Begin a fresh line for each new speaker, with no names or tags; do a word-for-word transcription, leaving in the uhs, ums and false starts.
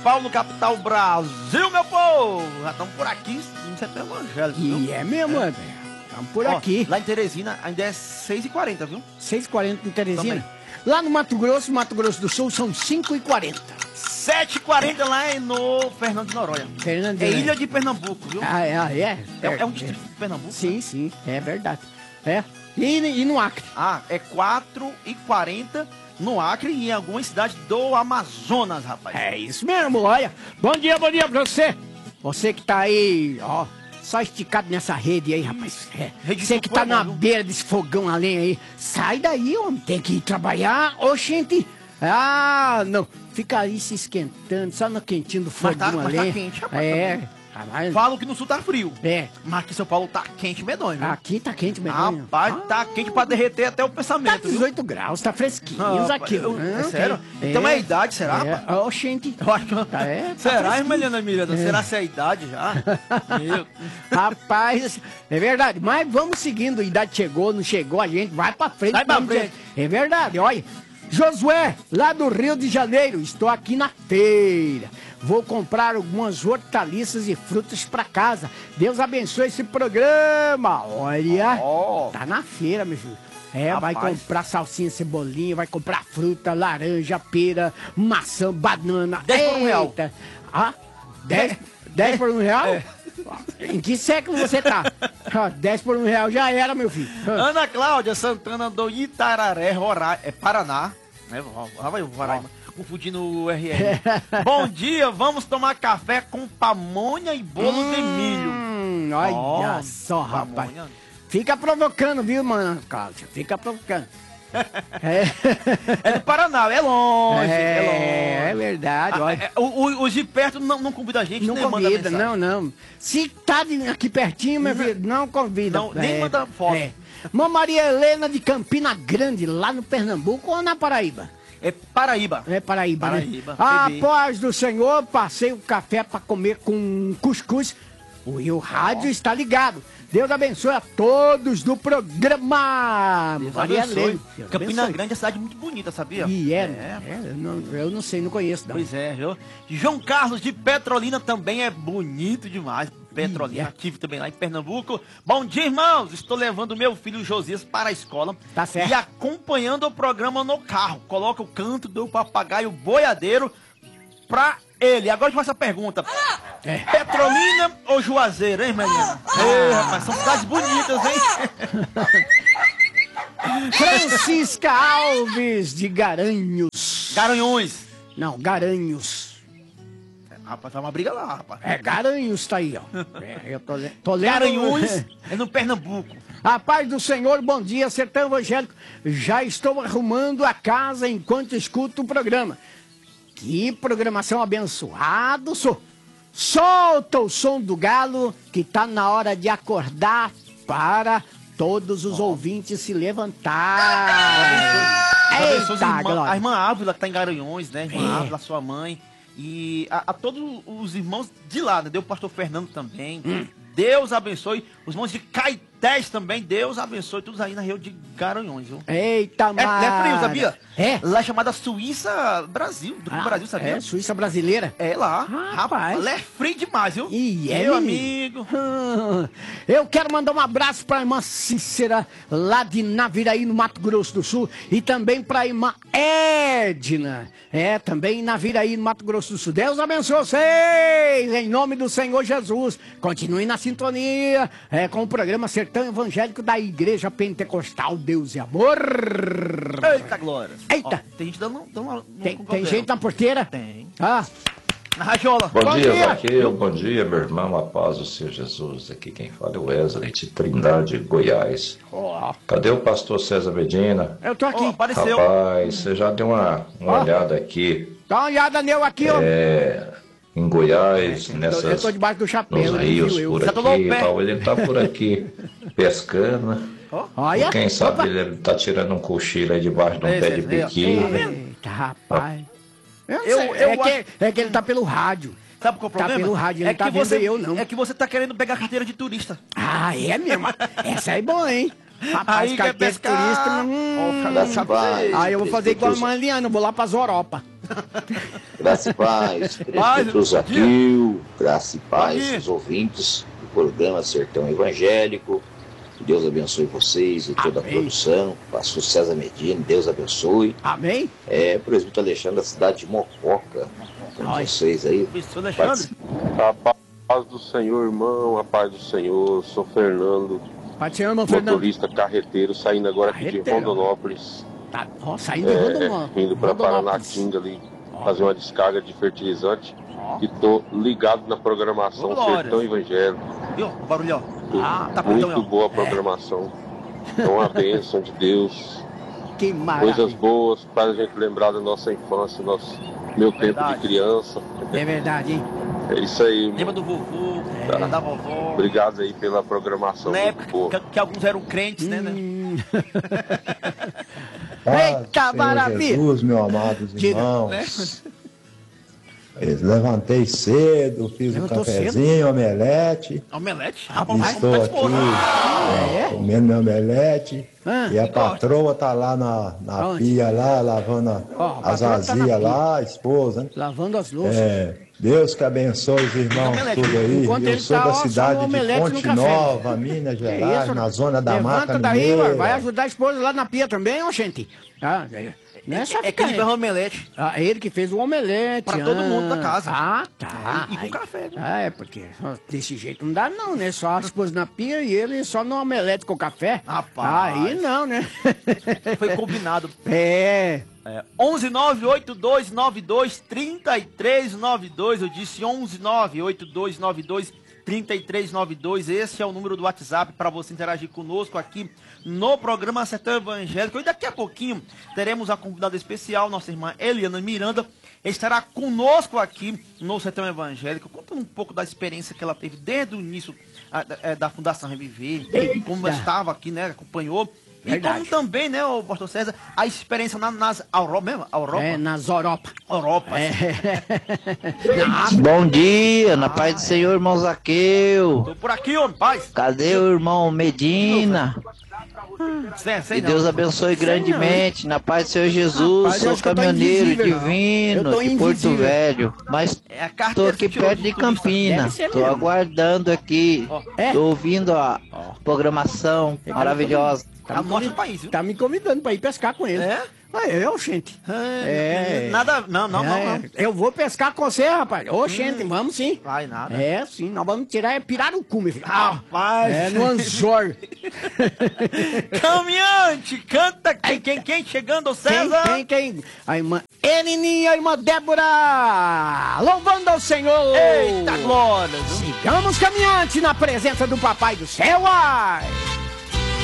Paulo, capital Brasil, meu povo. Já estamos por aqui no setor evangélico, viu?
E é mesmo, André. Estamos por
Ó,
aqui.
lá em Teresina ainda é seis e quarenta, viu?
seis e quarenta em Teresina.
Também.
Lá no Mato Grosso, Mato Grosso do Sul, são cinco e quarenta.
sete e quarenta lá é no Fernando de Noronha.
Fernando de
É
Noronha.
Ilha de Pernambuco, viu?
Ah, é, ah, é?
É, é um distrito de Pernambuco.
Sim, sim, é verdade. É. E, e no Acre?
Ah, é quatro e quarenta no Acre e em algumas cidades do Amazonas, rapaz.
É isso mesmo, olha. Bom dia, bom dia pra você. Você que tá aí, ó, só esticado nessa rede aí, rapaz. É.
Rede
Você
de
que tá
fogo,
na
viu?
beira desse fogão a lenha aí. Sai daí, homem. Tem que ir trabalhar. Ô, gente. Ah, não. Fica aí se esquentando, só no quentinho do
Mas
fogão
tá-
a
mas tá
lenha.
quente, rapaz,
É.
também.
Ah, mas-
Falam que no sul tá frio.
É.
Mas aqui em São Paulo tá quente medonho, viu?
Aqui tá quente mesmo.
Rapaz, tá quente pra derreter até o
Tá
pensamento, viu?
dezoito graus, tá fresquinho
Ah,
aqui.
eu-
Não,
é sério?
tem-
Então é a idade, será,
é.
rapaz?
Ô, gente.
Eu acho que...
É, tá
Será,
fresquinho.
Emiliana Miranda? Será se é a idade já? Meu...
Rapaz, é verdade. Mas vamos seguindo. A idade chegou, não chegou, a gente vai pra frente.
Vai pra
vamos
frente.
ter- É verdade, olha. Josué, lá do Rio de Janeiro, estou aqui na feira. Vou comprar algumas hortaliças e frutas pra casa. Deus abençoe esse programa. Olha,
Ó.
tá na feira, meu filho. É, vai
Rapaz.
comprar salsinha, cebolinha, vai comprar fruta, laranja, pera, maçã, banana.
Dez por um real.
Eita. Ah, dez, dez por um real?
É.
Em que século você tá? Ah, dez por um real já era, meu filho. Ah,
Ana Cláudia Santana do Itararé, Roraima, é Paraná. Né? Lá vai o Roraima. Confundindo o R R. Bom dia, vamos tomar café com pamonha e bolo de milho.
Hum, olha
Ó,
só, rapaz.
pamonha.
Fica provocando, viu, mano, Cláudia? Fica provocando. É,
É do Paraná, é longe, é,
é,
longe.
é verdade,
Ah,
olha.
é, o- o- os de perto não, não convidam a gente,
Não
nem manda
convida,
mensagem.
não, não. Se tá de- aqui pertinho, meu filho, não convida.
Não, nem manda foto.
Mãe Maria Helena de Campina Grande, lá no Pernambuco ou na Paraíba?
É Paraíba.
É Paraíba,
Paraíba,
né? A
P B.
paz do Senhor, passei o café pra comer com cuscuz. O Rio Rádio está ligado. Deus abençoe a todos do programa.
Deus
Maria
abençoe.
Helena. Deus
Campina
abençoe.
Grande é cidade muito bonita, sabia?
E é, é, eu, não, eu não sei, não conheço. Não.
Pois é, viu? João Carlos de Petrolina também é bonito demais. Petrolina,
Ih, é.
ativo também lá em Pernambuco. Bom dia, irmãos! Estou levando meu filho Josias para a escola.
Tá certo.
E acompanhando o programa no carro. Coloca o canto do papagaio boiadeiro pra ele. Agora a gente faz essa pergunta.
É.
Petrolina ou Juazeiro, hein, menina? Ei, rapaz, são cidades bonitas, hein?
Francisca Alves de Garanhuns.
Garanhões.
Não, Garanhuns.
Rapaz, tá uma briga lá, rapaz.
É, Garanhuns tá aí, ó. É, eu tô, le- tô lendo.
Garanhuns é no Pernambuco.
A paz do Senhor, bom dia, sertão evangélico. Já estou arrumando a casa enquanto escuto o programa. Que programação abençoado, sou. Solta o som do galo, que tá na hora de acordar para todos os ouvintes se levantarem.
Abençoe
Eita,
as irmã- a
glória.
irmã Ávila, que tá em Garanhões, né? Irmã
É.
Ávila, sua mãe. E a, a todos os irmãos de lá, né? Deu o pastor Fernando também.
Hum.
Deus abençoe. Os irmãos de Caetés também. Deus abençoe. Todos aí na Rio de Garanhões, viu?
Eita,
É, é frio,
Mara.
sabia?
É?
Lá é chamada Suíça Brasil. Do
Ah,
Brasil, sabia?
É, Suíça brasileira.
É lá.
Rapaz.
Lá é frio demais, viu?
E é,
Meu
menino?
amigo.
Ah, Eu quero mandar um abraço para a irmã Cícera, lá de Naviraí, no Mato Grosso do Sul, e também para a irmã Edna, é, também em Naviraí, no Mato Grosso do Sul. Deus abençoe vocês, em nome do Senhor Jesus. Continue na sintonia é, com o programa Sertão Evangélico da Igreja Pentecostal Deus e Amor.
Eita, glória.
Eita.
Ó, tem gente dando... dando
Tem,
dando-
tem gente na porteira?
Tem.
Ah,
Na rajola.
Bom,
Bom
dia,
dia.
Zaqueu. Bom dia, meu irmão. A paz do Senhor Jesus. Aqui quem fala é o Wesley de Trindade, Goiás.
ó,
Cadê o pastor César Medina?
eu tô aqui.
Ó, apareceu.
Rapaz, você já deu uma, uma
Ó.
olhada aqui
Dá uma olhada nele aqui, ó.
é, em Goiás,
Eu tô-
nessas,
eu tô debaixo do chapéu,
nos
ele
rios
viu eu.
por
Já tomou
aqui
o
e
pé.
tal. Ele tá por aqui pescando, né?
Olha.
E quem sabe
Opa.
ele tá tirando um cochilo aí debaixo de um
Esse,
pé de
esse aí, ó.
biquíni.
Eita, rapaz. Eu não
Eu-
sei,
eu
é, que,
acho-
é que ele tá pelo rádio.
Sabe qual é o
Tá
problema?
pelo rádio, ele
é
tá
que
vendo
você,
eu, não.
É que você tá querendo pegar carteira de turista.
Ah, é mesmo? Essa é boa, hein? Rapaz,
Aí quer
carteira de
pescar.
turista. Hum,
Ó, fala assim, vai.
aí eu vou fazer igual a
Você-
Mariana, eu vou lá pras Europa.
Graça e paz, presbítero Zaqueu, graça e paz, os ouvintes do programa Sertão Evangélico. Deus abençoe vocês e toda Amém. A produção. Pastor César Medina, Deus abençoe.
Amém.
É, presbítero Alexandre da cidade de Mococa. Com Oi. Vocês aí.
Presbítero Alexandre.
A paz do Senhor, irmão, a paz do Senhor. Sou Fernando.
Paz do Senhor, irmão
motorista
Fernando.
Carreteiro, saindo agora
Carreteiro.
aqui de Rondonópolis.
Tá, ó, saindo de
é,
Rondonópolis.
Indo para Paranatinga ali, ó. Fazer uma descarga de fertilizante. Ó. E tô ligado na programação Glória. Sertão Evangélico.
Viu? O barulho, ó. Ah,
tá muito então, boa a programação. É. É uma bênção de Deus.
Que maravilha.
Coisas boas para a gente lembrar da nossa infância, nosso, meu é tempo verdade. De criança.
É verdade, hein?
É isso aí.
Lembra do vovô, tá. Da vovó.
Obrigado aí pela programação.
Na época que, que alguns eram crentes, né?
Hum.
né?
Eita, maravilha!
Jesus, meus amados irmãos. Né? Levantei cedo, fiz Levantou um cafezinho, cedo? Omelete.
Omelete?
Ah, estou aqui é, é? comendo meu omelete. Ah, e a patroa tá lá na, na pia, lá, lavando a, oh, as vasilhas tá lá, a esposa. Né?
Lavando as louças.
É, Deus que abençoe os irmãos tudo aí. Enquanto Eu sou tá, da cidade de Ponte Nova, Minas Gerais, na zona da
Levanta
Mata
daí,
Mineira.
Vai ajudar a esposa lá na pia também, ó, gente. Ah, é. Não é, só
é que ele fez o omelete.
Ah, ele que fez o omelete.
Pra ah, todo mundo da casa.
Ah, tá.
E, e com café, né?
Ah, é, porque desse jeito não dá não, né? Só as coisas na pia e ele só no omelete com café.
Rapaz.
Aí não, né?
Foi combinado.
É.
É, onze nove oito dois nove dois três três nove dois, eu disse onze nove oito dois nove dois três três nove dois, esse é o número do WhatsApp para você interagir conosco aqui no programa Sertão Evangélico. E daqui a pouquinho teremos a convidada especial, nossa irmã Eliana Miranda, estará conosco aqui no Sertão Evangélico, contando um pouco da experiência que ela teve desde o início a, a, da Fundação Reviver, como ela estava aqui, né, acompanhou. Verdade. E como também, né, o pastor César, a experiência na, nas Europa mesmo? Europa?
É, nas Europa.
Europa.
É.
Bom dia, na paz do Senhor, irmão Zaqueu.
Tô por aqui, homem, paz.
Cadê o irmão Medina?
Sei, sei
que Deus não. abençoe grandemente, na paz do Senhor Jesus. Rapaz, sou caminhoneiro divino de Porto Velho, mas é tô aqui perto de Campina. Tô mesmo. aguardando aqui, oh, é? tô ouvindo a oh. programação é maravilhosa.
Tá, me, país, tá me convidando pra ir pescar com ele.
É?
Ah, eu, gente.
É, nada, não, não, é, não, não.
Eu vou pescar com você, rapaz. Ô, hum, gente, vamos sim.
Vai nada.
É, sim, nós vamos tirar é pirarucu, meu filho.
Rapaz.
É, no anzor.
Caminhante, canta quem, quem, quem chegando, César?
Quem, quem, quem? A irmã Enininha, a irmã Débora, louvando ao Senhor.
Eita glória.
Sigamos caminhante na presença do Papai do Céu, ai.